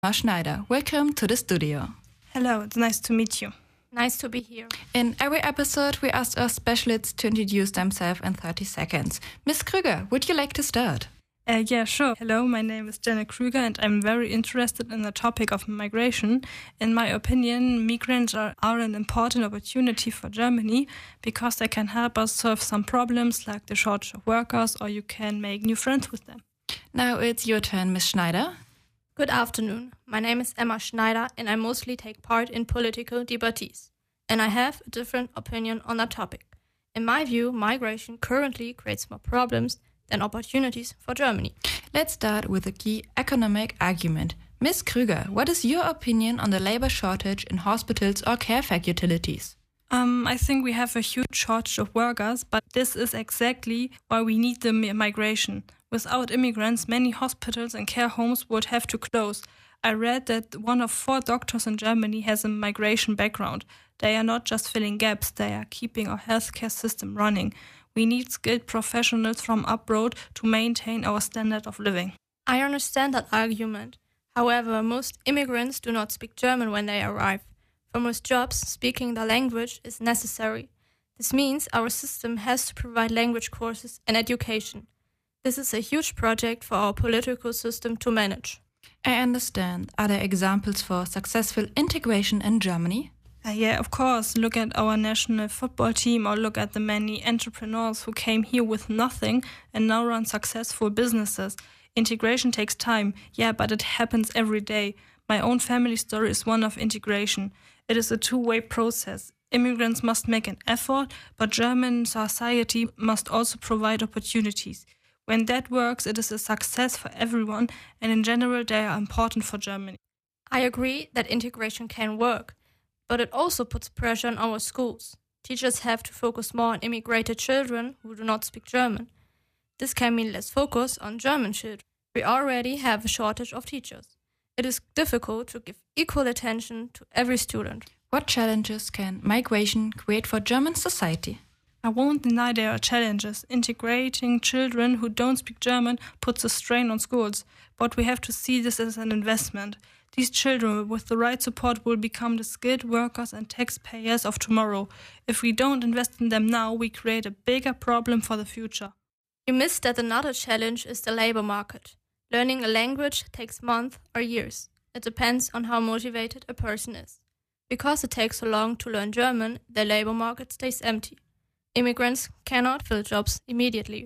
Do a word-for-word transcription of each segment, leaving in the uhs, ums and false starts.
Emma Schneider. Welcome to the studio. Hello, it's nice to meet you. Nice to be here. In every episode, we asked our specialists to introduce themselves in thirty seconds. Miss Krüger, would you like to start? Uh, yeah, sure. Hello, my name is Jenna Krüger and I'm very interested in the topic of migration. In my opinion, migrants are, are an important opportunity for Germany because they can help us solve some problems like the shortage of workers, or you can make new friends with them. Now it's your turn, Miss Schneider. Good afternoon. My name is Emma Schneider and I mostly take part in political debates. And I have a different opinion on that topic. In my view, migration currently creates more problems than opportunities for Germany. Let's start with a key economic argument. Miss Krüger, what is your opinion on the labor shortage in hospitals or care facilities? Um, I think we have a huge shortage of workers, but this is exactly why we need the migration. Without immigrants, many hospitals and care homes would have to close. I read that one of four doctors in Germany has a migration background. They are not just filling gaps, they are keeping our healthcare system running. We need skilled professionals from abroad to maintain our standard of living. I understand that argument. However, most immigrants do not speak German when they arrive. For most jobs, speaking the language is necessary. This means our system has to provide language courses and education. This is a huge project for our political system to manage. I understand. Are there examples for successful integration in Germany? Uh, yeah, of course. Look at our national football team, or look at the many entrepreneurs who came here with nothing and now run successful businesses. Integration takes time, yeah, but it happens every day. My own family story is one of integration. It is a two-way process. Immigrants must make an effort, but German society must also provide opportunities. When that works, it is a success for everyone, and in general, they are important for Germany. I agree that integration can work, but it also puts pressure on our schools. Teachers have to focus more on immigrated children who do not speak German. This can mean less focus on German children. We already have a shortage of teachers. It is difficult to give equal attention to every student. What challenges can migration create for German society? I won't deny there are challenges. Integrating children who don't speak German puts a strain on schools, but we have to see this as an investment. These children, with the right support, will become the skilled workers and taxpayers of tomorrow. If we don't invest in them now, we create a bigger problem for the future. You missed that another challenge is the labor market. Learning a language takes months or years. It depends on how motivated a person is. Because it takes so long to learn German, the labor market stays empty. Immigrants cannot fill jobs immediately.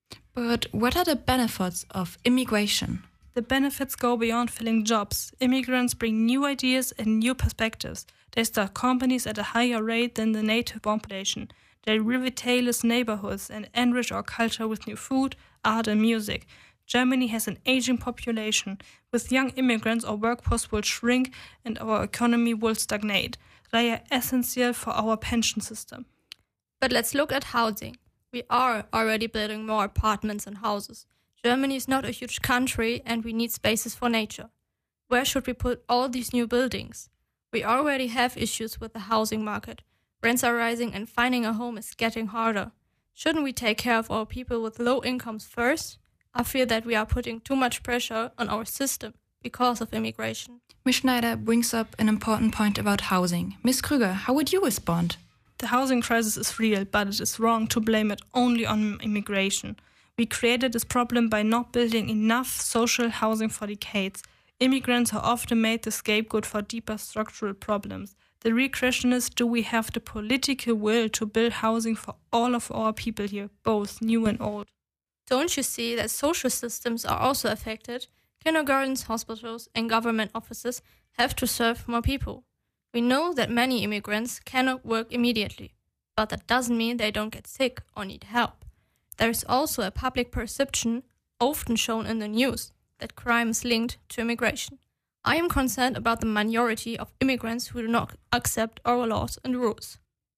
But what are the benefits of immigration? The benefits go beyond filling jobs. Immigrants bring new ideas and new perspectives. They start companies at a higher rate than the native population. They revitalize neighborhoods and enrich our culture with new food, art and music. Germany has an aging population. With young immigrants, our workforce will shrink and our economy will stagnate. They are essential for our pension system. But let's look at housing. We are already building more apartments and houses. Germany is not a huge country and we need spaces for nature. Where should we put all these new buildings? We already have issues with the housing market. Rents are rising and finding a home is getting harder. Shouldn't we take care of our people with low incomes first? I feel that we are putting too much pressure on our system because of immigration. Miss Schneider brings up an important point about housing. Miss Krüger, how would you respond? The housing crisis is real, but it is wrong to blame it only on immigration. We created this problem by not building enough social housing for decades. Immigrants are often made the scapegoat for deeper structural problems. The real question is, do we have the political will to build housing for all of our people here, both new and old? Don't you see that social systems are also affected? Kindergartens, hospitals, and government offices have to serve more people. We know that many immigrants cannot work immediately, but that doesn't mean they don't get sick or need help. There is also a public perception, often shown in the news, that crime is linked to immigration. I am concerned about the minority of immigrants who do not accept our laws and rules.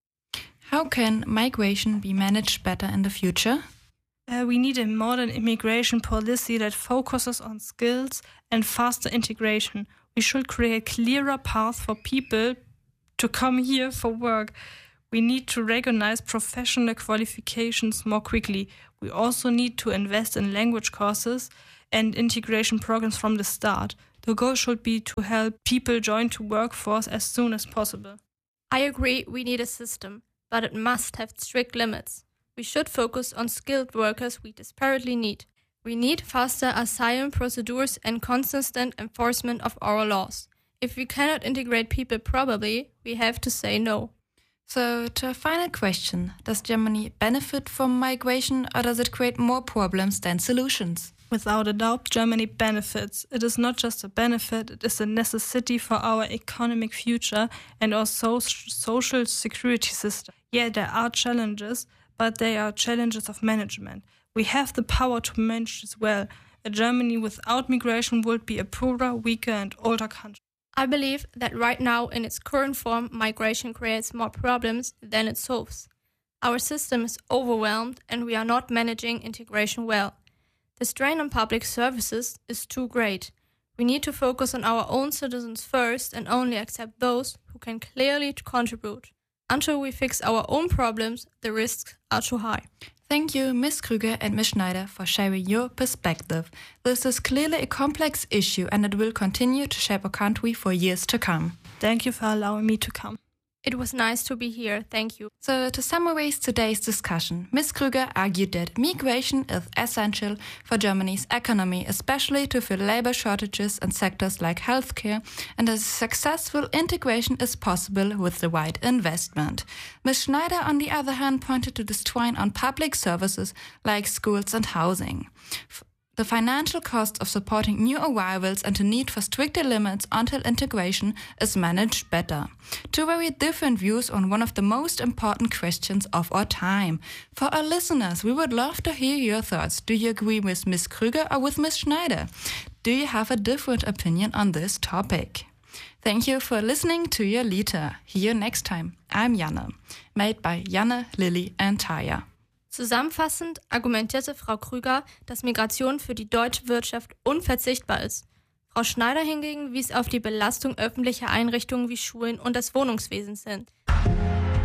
How can migration be managed better in the future? Uh, we need a modern immigration policy that focuses on skills and faster integration. We should create clearer paths for people to come here for work. We need to recognize professional qualifications more quickly. We also need to invest in language courses and integration programs from the start. The goal should be to help people join the workforce as soon as possible. I agree we need a system, but it must have strict limits. We should focus on skilled workers we desperately need. We need faster asylum procedures and consistent enforcement of our laws. If we cannot integrate people properly, we have to say no. So, to a final question, does Germany benefit from migration or does it create more problems than solutions? Without a doubt, Germany benefits. It is not just a benefit, it is a necessity for our economic future and our so- social security system. Yeah, there are challenges, but they are challenges of management. We have the power to manage this well. A Germany without migration would be a poorer, weaker and older country. I believe that right now, in its current form, migration creates more problems than it solves. Our system is overwhelmed and we are not managing integration well. The strain on public services is too great. We need to focus on our own citizens first and only accept those who can clearly contribute. Until we fix our own problems, the risks are too high. Thank you, Miz Krüger and Miz Schneider, for sharing your perspective. This is clearly a complex issue and it will continue to shape our country for years to come. Thank you for allowing me to come. It was nice to be here, thank you. So, to summarize today's discussion, Miz Krüger argued that migration is essential for Germany's economy, especially to fill labor shortages in sectors like healthcare, and a successful integration is possible with the right investment. Miz Schneider, on the other hand, pointed to the strain on public services like schools and housing. The financial cost of supporting new arrivals and the need for stricter limits until integration is managed better. Two very different views on one of the most important questions of our time. For our listeners, we would love to hear your thoughts. Do you agree with Miz Krüger or with Miz Schneider? Do you have a different opinion on this topic? Thank you for listening to your Liter. See you next time. I'm Janne, made by Janne, Lilly and Taya. Zusammenfassend argumentierte Frau Krüger, dass Migration für die deutsche Wirtschaft unverzichtbar ist. Frau Schneider hingegen wies auf die Belastung öffentlicher Einrichtungen wie Schulen und des Wohnungswesens hin.